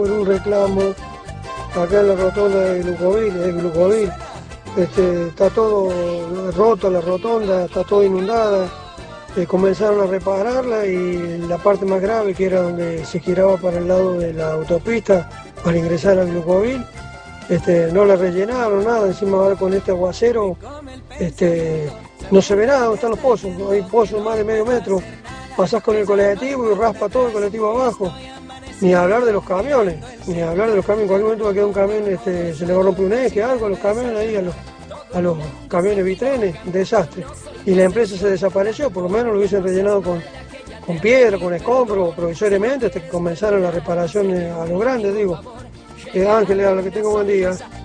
Por un reclamo acá en la rotonda de Glucovil, está todo roto, la rotonda está toda inundada. Comenzaron a repararla y la parte más grave, que era donde se giraba para el lado de la autopista para ingresar a Glucovil, no la rellenaron, nada. Encima ahora con este aguacero no se ve nada. ¿Dónde están los pozos? No hay pozos más de medio metro. Pasás con el colectivo y raspa todo el colectivo abajo. Ni hablar de los camiones, ni hablar de los camiones. En cualquier momento va a quedar un camión, se le va a romper un eje, algo a los camiones ahí, a los camiones bitrenes, desastre. Y la empresa se desapareció, por lo menos lo hubiesen rellenado con piedra, con escombros, provisoriamente, hasta que comenzaron las reparaciones a lo grande, digo. Ángel, habla, que tenga buen día.